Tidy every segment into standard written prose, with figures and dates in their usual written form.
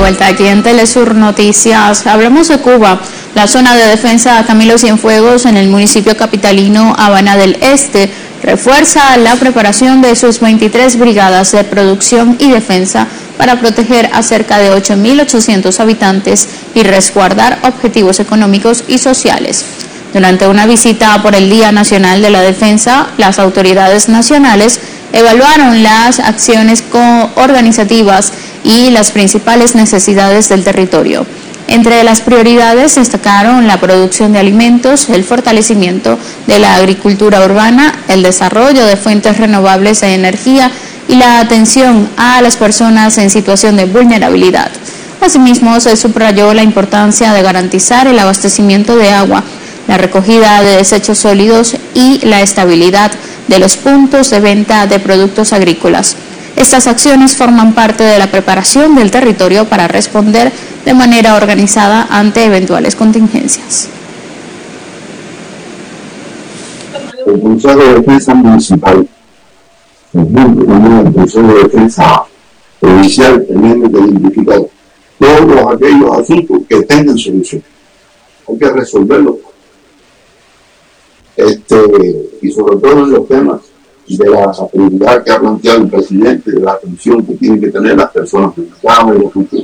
vuelta aquí en Telesur Noticias. Hablamos de Cuba. La zona de defensa Camilo Cienfuegos en el municipio capitalino Habana del Este refuerza la preparación de sus 23 brigadas de producción y defensa para proteger a cerca de 8.800 habitantes y resguardar objetivos económicos y sociales. Durante una visita por el Día Nacional de la Defensa, las autoridades nacionales evaluaron las acciones organizativas y las principales necesidades del territorio. Entre las prioridades destacaron la producción de alimentos, el fortalecimiento de la agricultura urbana, el desarrollo de fuentes renovables de energía y la atención a las personas en situación de vulnerabilidad. Asimismo, se subrayó la importancia de garantizar el abastecimiento de agua, la recogida de desechos sólidos y la estabilidad de los puntos de venta de productos agrícolas. Estas acciones forman parte de la preparación del territorio para responder de manera organizada ante eventuales contingencias. El Consejo de Defensa Municipal, junto con el Consejo de Defensa Provincial, tenemos que identificar todos aquellos asuntos que tengan solución. Hay que resolverlos. Y sobre todo en los temas de la prioridad que ha planteado el presidente, de la atención que tienen que tener las personas vulnerables,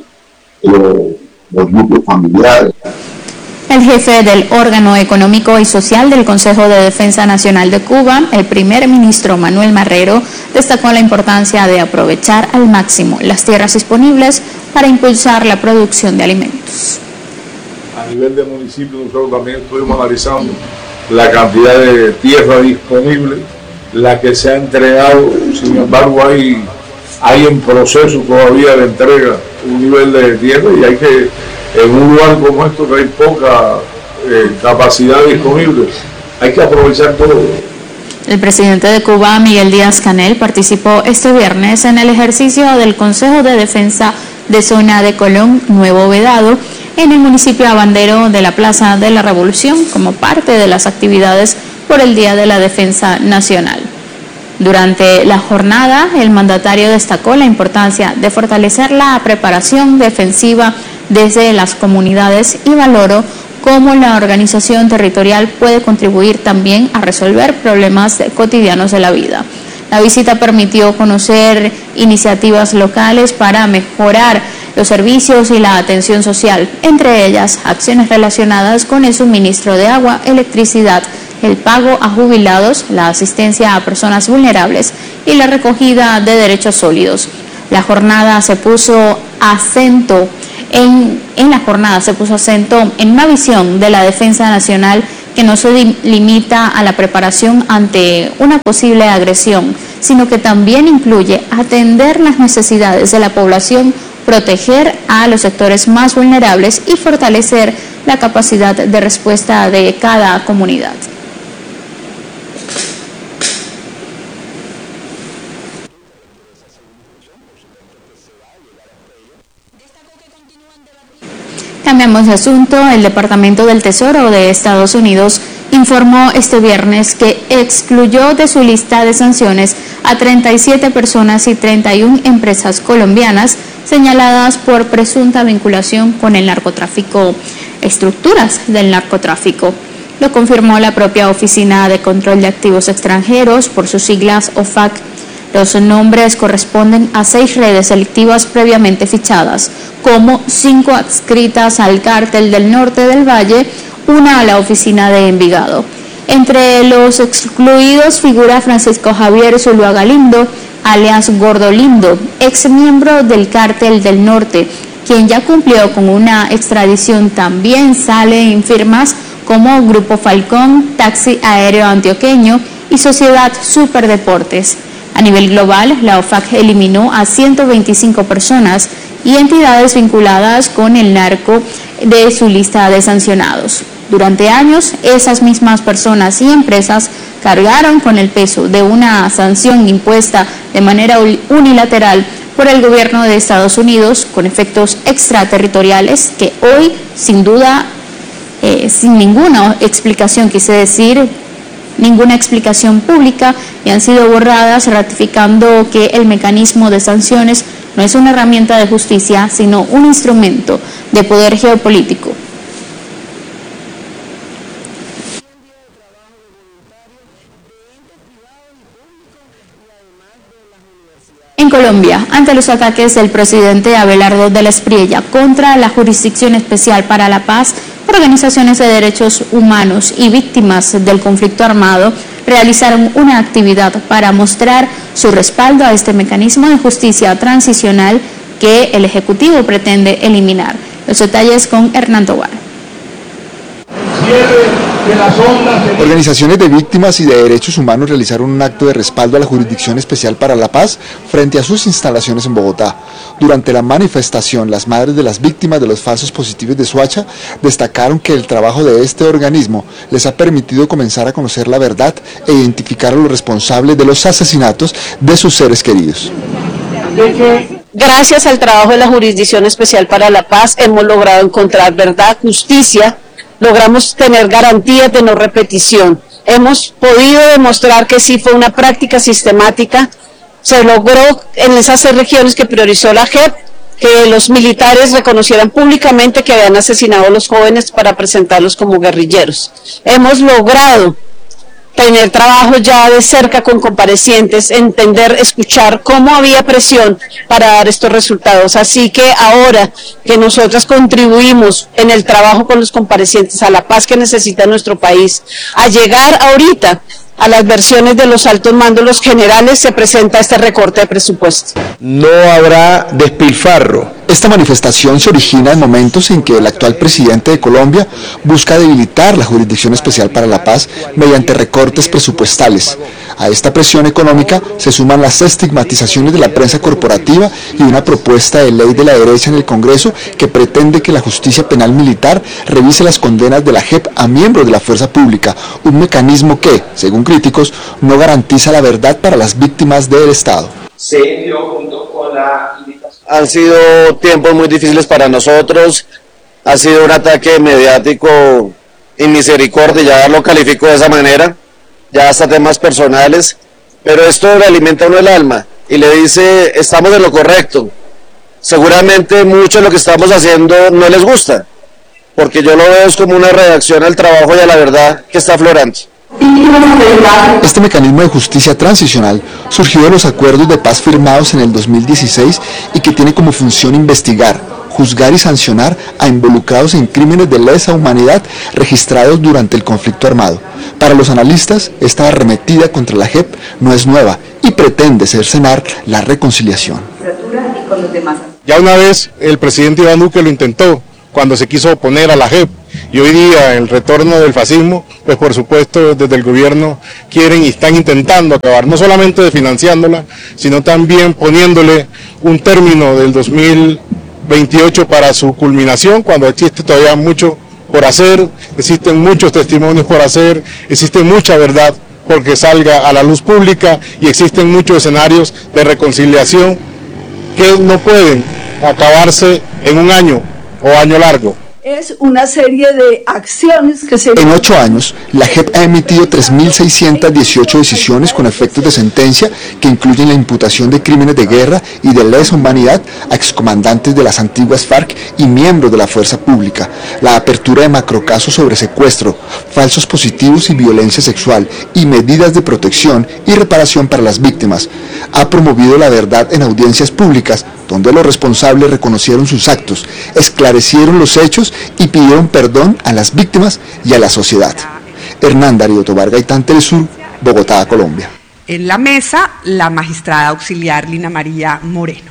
los grupos familiares. El jefe del órgano económico y social del Consejo de Defensa Nacional de Cuba, el primer ministro Manuel Marrero, destacó la importancia de aprovechar al máximo las tierras disponibles para impulsar la producción de alimentos. A nivel de municipio, nosotros también estuvimos analizando la cantidad de tierra disponible, la que se ha entregado. Sin embargo, hay en proceso todavía de entrega un nivel de tierra, y hay que, en un lugar como esto que hay poca capacidad disponible, hay que aprovechar todo. El presidente de Cuba, Miguel Díaz-Canel, participó este viernes en el ejercicio del Consejo de Defensa de Zona de Colón Nuevo Vedado en el municipio habanero de la Plaza de la Revolución como parte de las actividades por el Día de la Defensa Nacional. Durante la jornada, el mandatario destacó la importancia de fortalecer la preparación defensiva desde las comunidades y valoró cómo la organización territorial puede contribuir también a resolver problemas cotidianos de la vida. La visita permitió conocer iniciativas locales para mejorar los servicios y la atención social, entre ellas acciones relacionadas con el suministro de agua, electricidad, el pago a jubilados, la asistencia a personas vulnerables y la recogida de derechos sólidos. La jornada se puso acento en una visión de la defensa nacional que no se limita a la preparación ante una posible agresión, sino que también incluye atender las necesidades de la población, proteger a los sectores más vulnerables y fortalecer la capacidad de respuesta de cada comunidad. Cambiamos de asunto. El Departamento del Tesoro de Estados Unidos informó este viernes que excluyó de su lista de sanciones a 37 personas y 31 empresas colombianas señaladas por presunta vinculación con el narcotráfico, estructuras del narcotráfico. Lo confirmó la propia Oficina de Control de Activos Extranjeros, por sus siglas OFAC. Los nombres corresponden a 6 redes delictivas previamente fichadas, como 5 adscritas al Cártel del Norte del Valle, una a la oficina de Envigado. Entre los excluidos figura Francisco Javier Zuluaga Lindo, alias Gordo Lindo, ex miembro del Cártel del Norte, quien ya cumplió con una extradición. También sale en firmas como Grupo Falcón, Taxi Aéreo Antioqueño y Sociedad Superdeportes. A nivel global, la OFAC eliminó a 125 personas y entidades vinculadas con el narco de su lista de sancionados. Durante años, esas mismas personas y empresas cargaron con el peso de una sanción impuesta de manera unilateral por el gobierno de Estados Unidos, con efectos extraterritoriales que hoy, sin duda, sin ninguna explicación, ninguna explicación pública, y han sido borradas, ratificando que el mecanismo de sanciones no es una herramienta de justicia, sino un instrumento de poder geopolítico. En Colombia, ante los ataques del presidente Abelardo de la Espriella contra la Jurisdicción Especial para la Paz, organizaciones de derechos humanos y víctimas del conflicto armado realizaron una actividad para mostrar su respaldo a este mecanismo de justicia transicional que el Ejecutivo pretende eliminar. Los detalles con Hernán Tobar. Organizaciones de víctimas y de derechos humanos realizaron un acto de respaldo a la Jurisdicción Especial para la Paz frente a sus instalaciones en Bogotá. Durante la manifestación, las madres de las víctimas de los falsos positivos de Soacha destacaron que el trabajo de este organismo les ha permitido comenzar a conocer la verdad e identificar a los responsables de los asesinatos de sus seres queridos. Gracias al trabajo de la Jurisdicción Especial para la Paz hemos logrado encontrar verdad, justicia, logramos tener garantías de no repetición. Hemos podido demostrar que sí fue una práctica sistemática, se logró en esas 6 regiones que priorizó la JEP, que los militares reconocieran públicamente que habían asesinado a los jóvenes para presentarlos como guerrilleros. Hemos logrado tener trabajo ya de cerca con comparecientes, entender, escuchar cómo había presión para dar estos resultados. Así que ahora que nosotras contribuimos en el trabajo con los comparecientes a la paz que necesita nuestro país, a llegar ahorita a las versiones de los altos mandos, los generales, se presenta este recorte de presupuesto. No habrá despilfarro. Esta manifestación se origina en momentos en que el actual presidente de Colombia busca debilitar la Jurisdicción Especial para la Paz mediante recortes presupuestales. A esta presión económica se suman las estigmatizaciones de la prensa corporativa y una propuesta de ley de la derecha en el Congreso que pretende que la justicia penal militar revise las condenas de la JEP a miembros de la fuerza pública, un mecanismo que, según críticos, no garantiza la verdad para las víctimas del Estado. Se dio junto con la invitación. Han sido tiempos muy difíciles para nosotros, ha sido un ataque mediático y misericordia, ya lo califico de esa manera, ya hasta temas personales, pero esto le alimenta a uno el alma y le dice, estamos en lo correcto. Seguramente mucho de lo que estamos haciendo no les gusta, porque yo lo veo como una reacción al trabajo y a la verdad que está aflorando. Este mecanismo de justicia transicional surgió de los acuerdos de paz firmados en el 2016 y que tiene como función investigar, juzgar y sancionar a involucrados en crímenes de lesa humanidad registrados durante el conflicto armado. Para los analistas, esta arremetida contra la JEP no es nueva y pretende cercenar la reconciliación. Ya una vez el presidente Iván Duque lo intentó cuando se quiso oponer a la JEP, y hoy día el retorno del fascismo, pues por supuesto desde el gobierno quieren y están intentando acabar, no solamente desfinanciándola, sino también poniéndole un término del 2028 para su culminación, cuando existe todavía mucho por hacer, existen muchos testimonios por hacer, existe mucha verdad porque salga a la luz pública y existen muchos escenarios de reconciliación que no pueden acabarse en un año o año largo. Es una serie de acciones que se... En 8 años, la JEP ha emitido 3.618 decisiones con efectos de sentencia que incluyen la imputación de crímenes de guerra y de lesa humanidad a excomandantes de las antiguas FARC y miembros de la fuerza pública, la apertura de macrocasos sobre secuestro, falsos positivos y violencia sexual y medidas de protección y reparación para las víctimas. Ha promovido la verdad en audiencias públicas, donde los responsables reconocieron sus actos, esclarecieron los hechos y pidieron perdón a las víctimas y a la sociedad. Hernán Darío Tobar Gaitán, Telesur, Bogotá, Colombia. En la mesa, la magistrada auxiliar Lina María Moreno.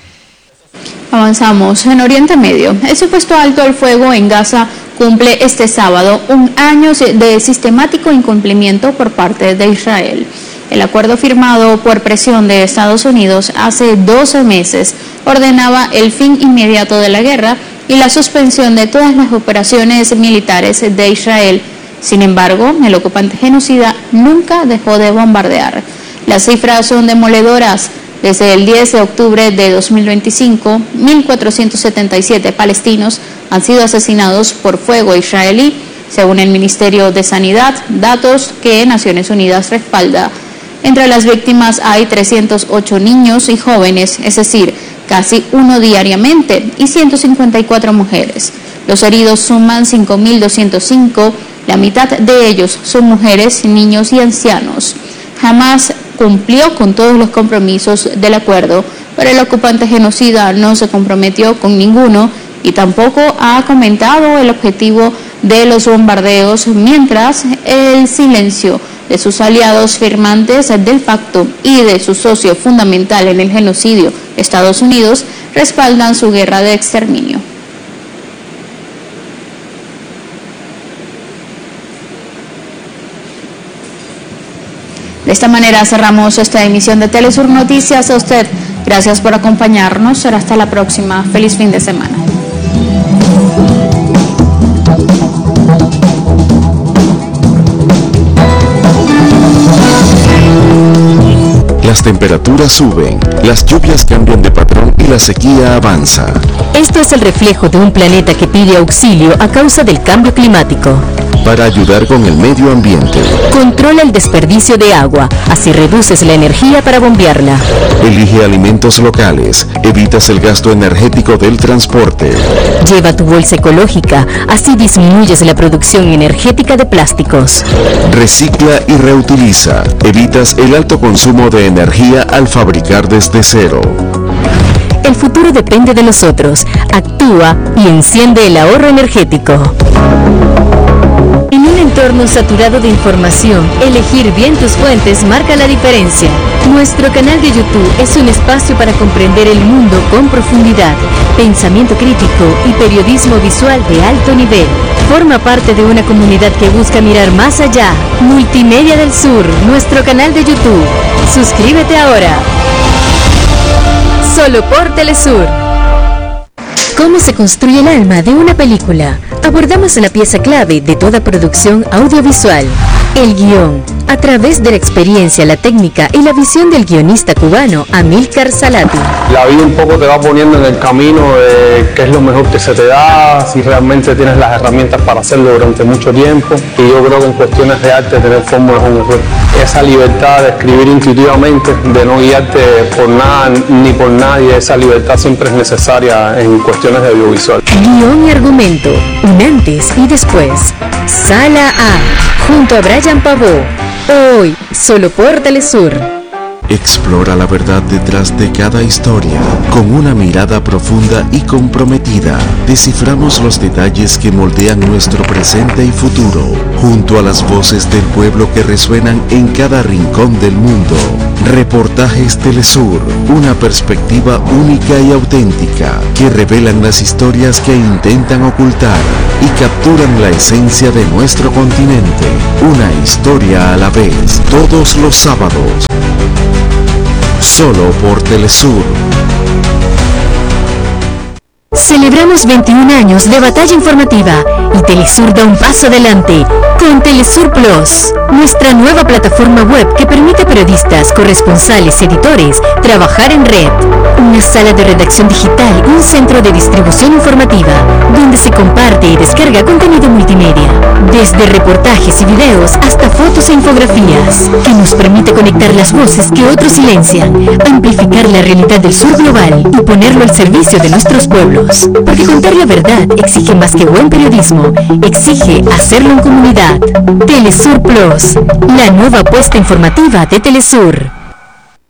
Avanzamos en Oriente Medio. El supuesto alto al fuego en Gaza cumple este sábado un año de sistemático incumplimiento por parte de Israel. El acuerdo firmado por presión de Estados Unidos hace 12 meses ordenaba el fin inmediato de la guerra y la suspensión de todas las operaciones militares de Israel. Sin embargo, el ocupante genocida nunca dejó de bombardear. Las cifras son demoledoras. Desde el 10 de octubre de 2025, 1.477 palestinos han sido asesinados por fuego israelí, según el Ministerio de Sanidad, datos que Naciones Unidas respalda. Entre las víctimas hay 308 niños y jóvenes, es decir, casi uno diariamente, y 154 mujeres. Los heridos suman 5.205, la mitad de ellos son mujeres, niños y ancianos. Hamás cumplió con todos los compromisos del acuerdo, pero el ocupante genocida no se comprometió con ninguno y tampoco ha comentado el objetivo de los bombardeos, mientras el silencio de sus aliados firmantes del pacto y de su socio fundamental en el genocidio, Estados Unidos, respaldan su guerra de exterminio. De esta manera cerramos esta emisión de Telesur Noticias. A usted, gracias por acompañarnos. Será hasta la próxima. Feliz fin de semana. Las temperaturas suben, las lluvias cambian de patrón y la sequía avanza. Esto es el reflejo de un planeta que pide auxilio a causa del cambio climático. Para ayudar con el medio ambiente, controla el desperdicio de agua, así reduces la energía para bombearla. Elige alimentos locales, evitas el gasto energético del transporte. Lleva tu bolsa ecológica, así disminuyes la producción energética de plásticos. Recicla y reutiliza, evitas el alto consumo de energía al fabricar desde cero. El futuro depende de nosotros. Actúa y enciende el ahorro energético. En un entorno saturado de información, elegir bien tus fuentes marca la diferencia. Nuestro canal de YouTube es un espacio para comprender el mundo con profundidad, pensamiento crítico y periodismo visual de alto nivel. Forma parte de una comunidad que busca mirar más allá. Multimedia del Sur, nuestro canal de YouTube. Suscríbete ahora. Solo por Telesur. ¿Cómo se construye el alma de una película? Abordamos la pieza clave de toda producción audiovisual, el guión, a través de la experiencia, la técnica y la visión del guionista cubano Amílcar Salati. La vida un poco te va poniendo en el camino de qué es lo mejor que se te da, si realmente tienes las herramientas para hacerlo durante mucho tiempo, y yo creo que en cuestiones de arte tener fórmulas es un error. Esa libertad de escribir intuitivamente, de no guiarte por nada ni por nadie, esa libertad siempre es necesaria en cuestiones de audiovisual. Guión y argumento, un antes y después. Sala A, junto a Brian Pavó. Hoy, solo por Telesur. Explora la verdad detrás de cada historia. Con una mirada profunda y comprometida, desciframos los detalles que moldean nuestro presente y futuro, junto a las voces del pueblo que resuenan en cada rincón del mundo. Reportajes Telesur, una perspectiva única y auténtica, que revelan las historias que intentan ocultar y capturan la esencia de nuestro continente. Una historia a la vez, todos los sábados. Solo por Telesur. Celebramos 21 años de batalla informativa y Telesur da un paso adelante con Telesur Plus, nuestra nueva plataforma web que permite a periodistas, corresponsales, editores trabajar en red. Una sala de redacción digital y un centro de distribución informativa donde se comparte y descarga contenido multimedia, desde reportajes y videos hasta fotos e infografías, que nos permite conectar las voces que otros silencian, amplificar la realidad del sur global y ponerlo al servicio de nuestros pueblos. Porque contar la verdad exige más que buen periodismo, exige hacerlo en comunidad. Telesur Plus, la nueva apuesta informativa de Telesur.